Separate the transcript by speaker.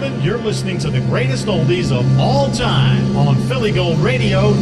Speaker 1: gentlemen, you're listening to the greatest oldies of all time on phillygoaldradio.com.